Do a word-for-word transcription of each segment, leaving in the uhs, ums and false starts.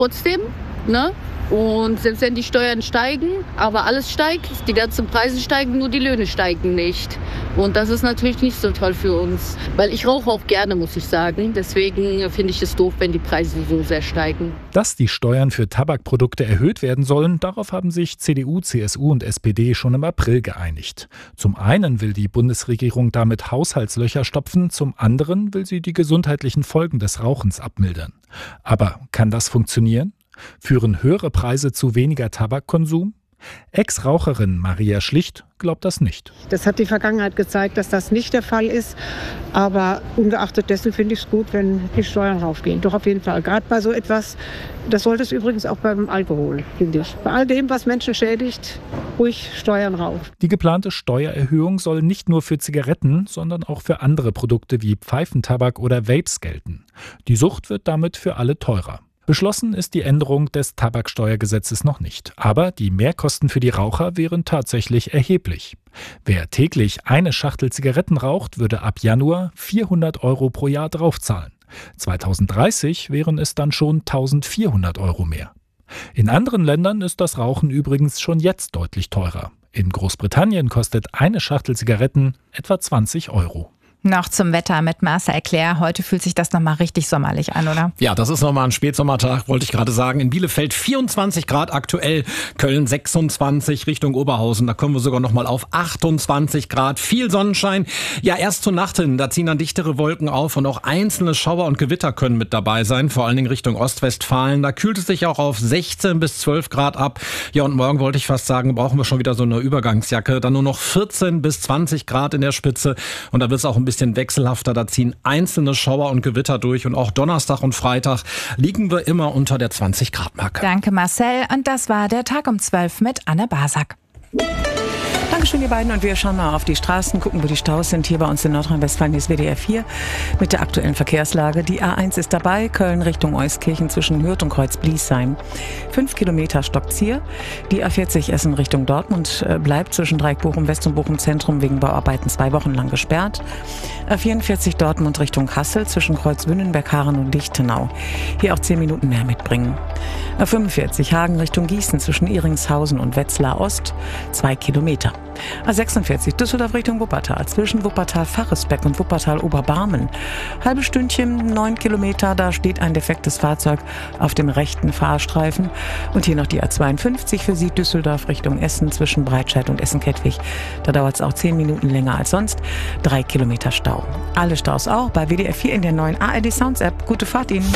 trotzdem, ne? Und selbst wenn die Steuern steigen, aber alles steigt, die ganzen Preise steigen, nur die Löhne steigen nicht. Und das ist natürlich nicht so toll für uns. Weil ich rauche auch gerne, muss ich sagen. Deswegen finde ich es doof, wenn die Preise so sehr steigen. Dass die Steuern für Tabakprodukte erhöht werden sollen, darauf haben sich C D U, C S U und S P D schon im April geeinigt. Zum einen will die Bundesregierung damit Haushaltslöcher stopfen, zum anderen will sie die gesundheitlichen Folgen des Rauchens abmildern. Aber kann das funktionieren? Führen höhere Preise zu weniger Tabakkonsum? Ex-Raucherin Maria Schlicht glaubt das nicht. Das hat die Vergangenheit gezeigt, dass das nicht der Fall ist. Aber ungeachtet dessen finde ich es gut, wenn die Steuern raufgehen. Doch auf jeden Fall. Gerade bei so etwas, das sollte es übrigens auch beim Alkohol, finde ich. Bei all dem, was Menschen schädigt, ruhig Steuern rauf. Die geplante Steuererhöhung soll nicht nur für Zigaretten, sondern auch für andere Produkte wie Pfeifentabak oder Vapes gelten. Die Sucht wird damit für alle teurer. Beschlossen ist die Änderung des Tabaksteuergesetzes noch nicht. Aber die Mehrkosten für die Raucher wären tatsächlich erheblich. Wer täglich eine Schachtel Zigaretten raucht, würde ab Januar vierhundert Euro pro Jahr draufzahlen. zweitausenddreißig wären es dann schon eintausendvierhundert Euro mehr. In anderen Ländern ist das Rauchen übrigens schon jetzt deutlich teurer. In Großbritannien kostet eine Schachtel Zigaretten etwa zwanzig Euro. Noch zum Wetter mit Marcel Claire. Heute fühlt sich das nochmal richtig sommerlich an, oder? Ja, das ist nochmal ein Spätsommertag, wollte ich gerade sagen. In Bielefeld vierundzwanzig Grad aktuell, Köln sechsundzwanzig, Richtung Oberhausen. Da kommen wir sogar nochmal auf achtundzwanzig Grad. Viel Sonnenschein. Ja, erst zur Nacht hin, da ziehen dann dichtere Wolken auf und auch einzelne Schauer und Gewitter können mit dabei sein. Vor allen Dingen Richtung Ostwestfalen. Da kühlt es sich auch auf sechzehn bis zwölf Grad ab. Ja, und morgen wollte ich fast sagen, brauchen wir schon wieder so eine Übergangsjacke. Dann nur noch vierzehn bis zwanzig Grad in der Spitze. Und da wird es auch ein bisschen bisschen wechselhafter, da ziehen einzelne Schauer und Gewitter durch und auch Donnerstag und Freitag liegen wir immer unter der zwanzig Grad Marke. Danke Marcel und das war der Tag um zwölf mit Anne Basak. Dankeschön, ihr beiden. Und wir schauen mal auf die Straßen, gucken, wo die Staus sind. Hier bei uns in Nordrhein-Westfalen ist W D R vier mit der aktuellen Verkehrslage. Die A eins ist dabei, Köln Richtung Euskirchen zwischen Hürth und Kreuz-Bliesheim. Fünf Kilometer stockt's hier. Die A vierzig Essen Richtung Dortmund bleibt zwischen Dreieck Bochum West und Bochum Zentrum wegen Bauarbeiten zwei Wochen lang gesperrt. A vierundvierzig Dortmund Richtung Kassel zwischen Kreuz-Wünnenberg, Haaren und Lichtenau. Hier auch zehn Minuten mehr mitbringen. A fünfundvierzig Hagen Richtung Gießen zwischen Iringshausen und Wetzlar Ost, zwei Kilometer. A sechsundvierzig Düsseldorf Richtung Wuppertal zwischen Wuppertal-Faresbeck und Wuppertal-Oberbarmen. Halbe Stündchen, neun Kilometer, da steht ein defektes Fahrzeug auf dem rechten Fahrstreifen. Und hier noch die A zweiundfünfzig für Sie, Düsseldorf Richtung Essen zwischen Breitscheid und Essen-Kettwig. Da dauert es auch zehn Minuten länger als sonst. Drei Kilometer Stau. Alle Staus auch bei W D R vier in der neuen A R D Sounds App. Gute Fahrt Ihnen.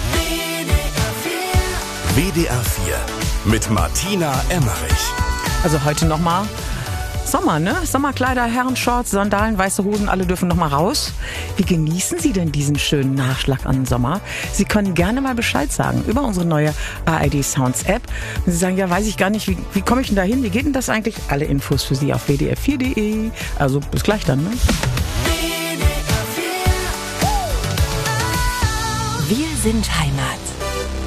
W D R vier mit Martina Emmerich. Also heute nochmal Sommer, ne? Sommerkleider, Herrenshorts, Sandalen, weiße Hosen, alle dürfen noch mal raus. Wie genießen Sie denn diesen schönen Nachschlag an Sommer? Sie können gerne mal Bescheid sagen über unsere neue A R D Sounds App. Und Sie sagen, ja, weiß ich gar nicht, wie, wie komme ich denn da hin? Wie geht denn das eigentlich? Alle Infos für Sie auf w d r vier punkt d e. Also bis gleich dann, ne? Wir sind Heimat.